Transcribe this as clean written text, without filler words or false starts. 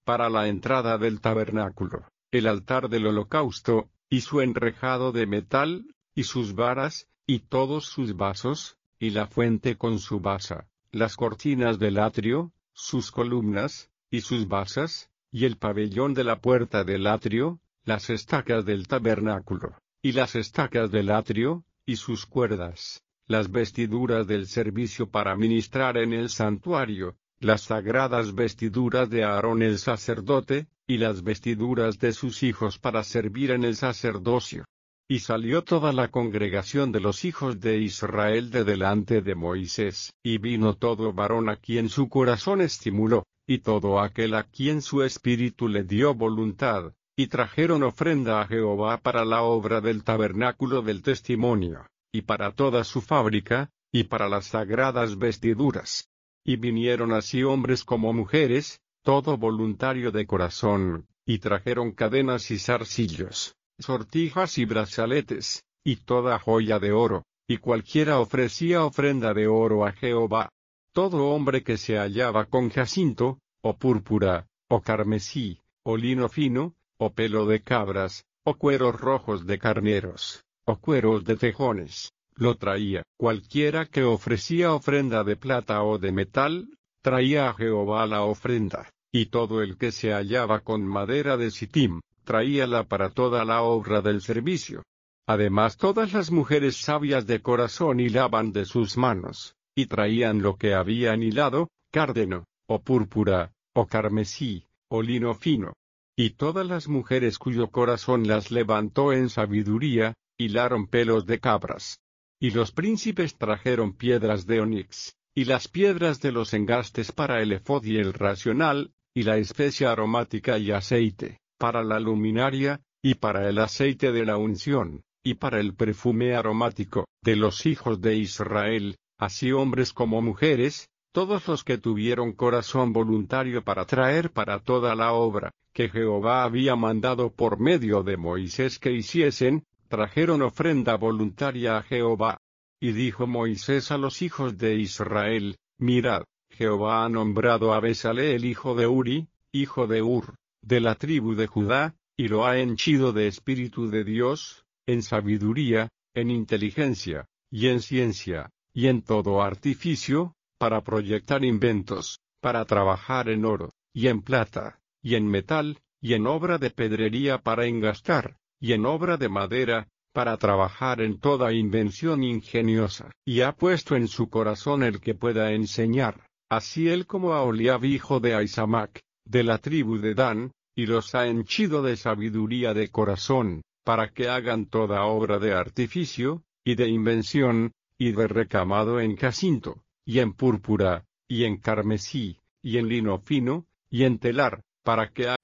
para la entrada del tabernáculo, el altar del holocausto, y su enrejado de metal, y sus varas, y todos sus vasos, y la fuente con su basa, las cortinas del atrio, sus columnas, y sus basas, y el pabellón de la puerta del atrio, las estacas del tabernáculo, y las estacas del atrio, y sus cuerdas, las vestiduras del servicio para ministrar en el santuario, las sagradas vestiduras de Aarón el sacerdote, y las vestiduras de sus hijos para servir en el sacerdocio. Y salió toda la congregación de los hijos de Israel de delante de Moisés, y vino todo varón a quien su corazón estimuló, y todo aquel a quien su espíritu le dio voluntad, y trajeron ofrenda a Jehová para la obra del tabernáculo del testimonio, y para toda su fábrica, y para las sagradas vestiduras. Y vinieron así hombres como mujeres, todo voluntario de corazón, y trajeron cadenas y zarcillos, sortijas y brazaletes, y toda joya de oro, y cualquiera ofrecía ofrenda de oro a Jehová. Todo hombre que se hallaba con jacinto, o púrpura, o carmesí, o lino fino, o pelo de cabras, o cueros rojos de carneros, o cueros de tejones, lo traía. Cualquiera que ofrecía ofrenda de plata o de metal, traía a Jehová la ofrenda, y todo el que se hallaba con madera de sitim, traíala para toda la obra del servicio. Además todas las mujeres sabias de corazón hilaban de sus manos, y traían lo que habían hilado, cárdeno, o púrpura, o carmesí, o lino fino. Y todas las mujeres cuyo corazón las levantó en sabiduría, hilaron pelos de cabras. Y los príncipes trajeron piedras de onix, y las piedras de los engastes para el efod y el racional, y la especia aromática y aceite, para la luminaria, y para el aceite de la unción, y para el perfume aromático, de los hijos de Israel, así hombres como mujeres, todos los que tuvieron corazón voluntario para traer para toda la obra, que Jehová había mandado por medio de Moisés que hiciesen, trajeron ofrenda voluntaria a Jehová. Y dijo Moisés a los hijos de Israel, mirad, Jehová ha nombrado a Besaleel hijo de Uri, hijo de Ur, de la tribu de Judá, y lo ha henchido de espíritu de Dios, en sabiduría, en inteligencia, y en ciencia, y en todo artificio, para proyectar inventos, para trabajar en oro, y en plata, y en metal, y en obra de pedrería para engastar, y en obra de madera, para trabajar en toda invención ingeniosa. Y ha puesto en su corazón el que pueda enseñar, así él como a Oliab hijo de Ahisamac, de la tribu de Dan, y los ha henchido de sabiduría de corazón, para que hagan toda obra de artificio, y de invención, y de recamado en jacinto, y en púrpura, y en carmesí, y en lino fino, y en telar, para que